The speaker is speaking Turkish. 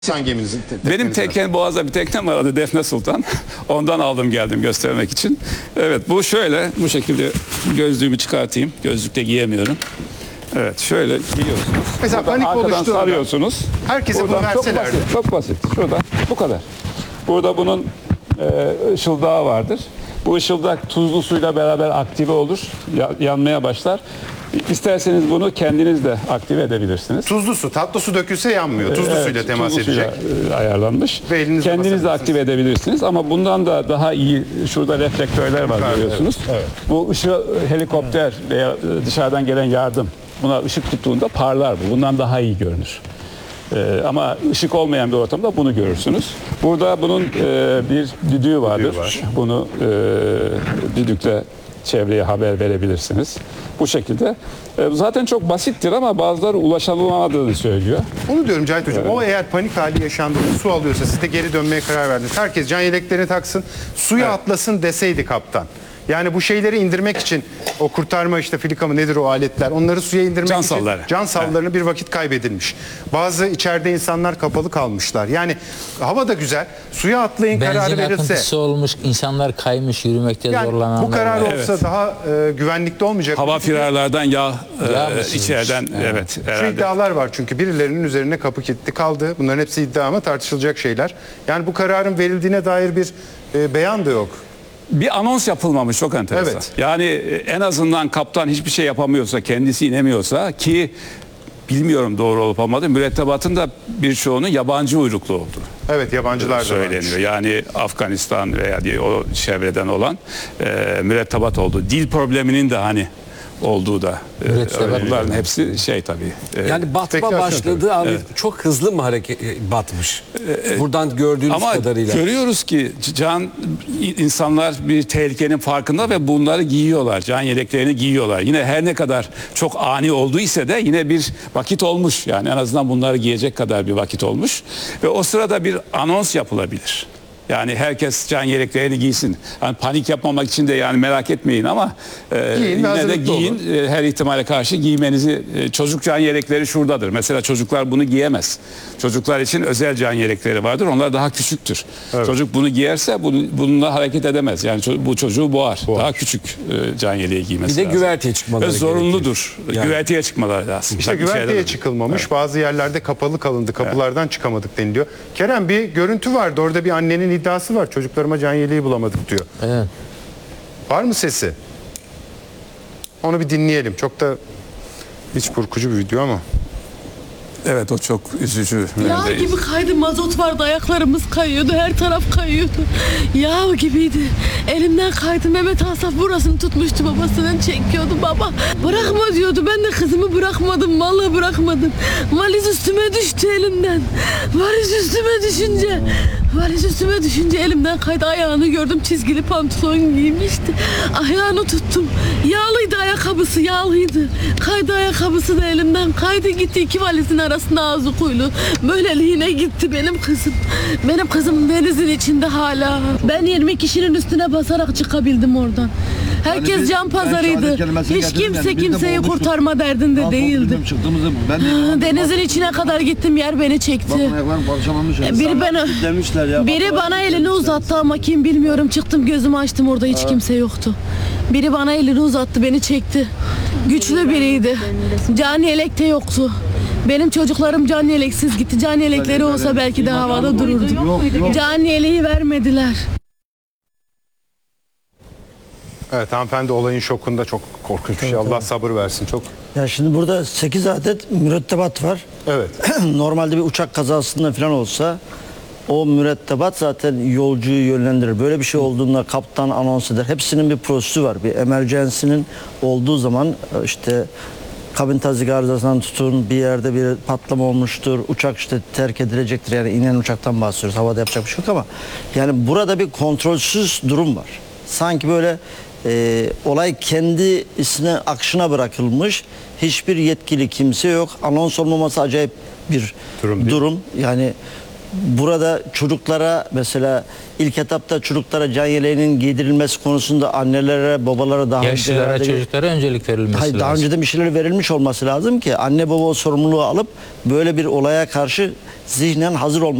Hangi geminizin? Benim tekne, Boğaz'da bir teknem var, adı Defne Sultan. Ondan aldım geldim göstermek için. Evet, bu şöyle, bu şekilde gözlüğümü çıkartayım. Gözlükte giyemiyorum. Evet, şöyle giyiyorsunuz. Mesela panik oluştuğunda sarıyorsunuz. herkese bunu verselerdi. Çok basit. Şurada, bu kadar. Burada bunun ışıldağı vardır. Bu ışıldak tuzlu suyla beraber aktive olur, yanmaya başlar. İsterseniz bunu kendiniz de aktive edebilirsiniz. Tuzlu su, tatlı su dökülse yanmıyor. Tuzlu suyla temas edecek. Ayarlanmış. Ve Kendiniz de aktive edebilirsiniz ama bundan da daha iyi, şurada reflektörler var görüyorsunuz. Evet. Bu ışığı helikopter veya dışarıdan gelen yardım buna ışık tuttuğunda parlar bu. Bundan daha iyi görünür. Ama ışık olmayan bir ortamda bunu görürsünüz. Burada bunun bir düdüğü vardır. Bunu düdükle çevreye haber verebilirsiniz. Bu şekilde. Zaten çok basittir ama bazıları ulaşamadığını söylüyor. Onu diyorum Cahit Hocam. O eğer panik hali yaşandığında su alıyorsa, siz de geri dönmeye karar verdiniz. Herkes can yeleklerini taksın, suya atlasın deseydi kaptan. Yani bu şeyleri indirmek için o kurtarma işte filika mı nedir o aletler, onları suya indirmek Can için salları. can sallarını bir vakit kaybedilmiş. Bazı içeride insanlar kapalı kalmışlar. Yani hava da güzel, suya atlayın kararı Benzin verilse. akıntısı olmuş, insanlar kaymış, yürümekte Yani zorlananlar bu karar var. olsa daha güvenlikli olmayacak. Hava firarlardan yağ mı içeriden sızmış? evet Şu herhalde. iddialar var çünkü birilerinin üzerine kapı kilitli kaldı. Bunların hepsi iddia ama tartışılacak şeyler. Yani bu kararın verildiğine dair bir beyan da yok. Bir anons yapılmamış, çok enteresan. Evet. Yani en azından kaptan hiçbir şey yapamıyorsa, kendisi inemiyorsa, ki bilmiyorum doğru olup olmadı, mürettebatın da birçoğunun yabancı uyruklu olduğu Evet, yabancılar da söyleniyor. varmış. Yani Afganistan veya diye o çevreden olan mürettebat olduğu, dil probleminin de hani olduğu da bunların hepsi şey tabii. Yani batma spekülasyon başladığı an çok hızlı mı batmış? Buradan gördüğünüz Ama kadarıyla. görüyoruz ki insanlar bir tehlikenin farkında ve bunları giyiyorlar. Can yeleklerini giyiyorlar. Yine her ne kadar çok ani olduysa da yine bir vakit olmuş. Yani en azından bunları giyecek kadar bir vakit olmuş. Ve o sırada bir anons yapılabilir. Yani herkes can yeleklerini giysin. Yani panik yapmamak için de yani merak etmeyin ama yine de giyin. Her ihtimale karşı giymenizi, çocuk can yelekleri şuradadır. Mesela çocuklar bunu giyemez. Çocuklar için özel can yelekleri vardır. Onlar daha küçüktür. Evet. Çocuk bunu giyerse bununla hareket edemez. Yani bu çocuğu boğar. Daha küçük can yeleği giymesi Bir de lazım. güverteye çıkmaları ve zorunludur. gerekir. Yani. Güverteye çıkmaları lazım. İşte güverteye çıkılmamış. Evet. Bazı yerlerde kapalı kalındı. Kapılardan çıkamadık deniliyor. Kerem, bir görüntü vardı. Orada bir annenin iddiası var. Çocuklarıma can yeleği bulamadık diyor. Evet. Var mı sesi? Onu bir dinleyelim. Çok da iç burkucu bir video ama. Evet, o çok üzücü. Yağ gibi kaydı, mazot vardı, ayaklarımız kayıyordu, her taraf kayıyordu. Yağ gibiydi. Elimden kaydı, Mehmet Asaf burasını tutmuştu, babasının çekiyordu. Baba bırakma diyordu, ben de kızımı bırakmadım, vallahi bırakmadım. Valiz üstüme düştü elimden. Valiz üstüme düşünce elimden kaydı, ayağını gördüm, çizgili pantolon giymişti. Ayağını tuttum, yağlıydı ayakkabısı, yağlıydı. Kaydı ayakkabısı da elimden kaydı gitti, iki valizin arasında ağzı kuyulu. Böyleliğine gitti benim kızım. Benim kızım denizin içinde hala. Ben 20 kişinin üstüne basarak çıkabildim oradan. Herkes can pazarıydı. Hiç kimse kimseyi kurtarma derdinde değildi. Denizin içine kadar gittim, yer beni çekti. Biri bana elini uzattı ama kim bilmiyorum, çıktım gözümü açtım, orada hiç kimse yoktu. Biri bana elini uzattı, beni çekti. Güçlü biriydi. Can yelek de yoktu. Benim çocuklarım can yeleksiz gitti. Can yelekleri olsa belki de havada dururdu. Can yeleği vermediler. Evet, hanımefendi olayın şokunda, çok korkunç bir şey. Allah sabır versin. Çok. Ya şimdi burada 8 adet mürettebat var. Evet. Normalde bir uçak kazasında falan olsa o mürettebat zaten yolcuyu yönlendirir. Böyle bir şey olduğunda kaptan anons eder. Hepsinin bir prosedürü var. Bir emergency'nin olduğu zaman işte kabin tazik arızasından tutun, bir yerde bir patlama olmuştur, uçak işte terk edilecektir. Yani inen uçaktan bahsediyoruz. Havada yapacak bir şey yok ama yani burada bir kontrolsüz durum var. Sanki böyle olay kendisine, akışına bırakılmış. Hiçbir yetkili kimse yok. Anons olmaması acayip bir durum. Yani burada çocuklara mesela ilk etapta çocuklara can yeleğinin giydirilmesi konusunda annelere, babalara daha Yaşlılara, herhalde çocuklara öncelik verilmesi Hayır, daha lazım. önceden bir şeyler verilmiş olması lazım ki anne baba o sorumluluğu alıp böyle bir olaya karşı zihnen hazır olması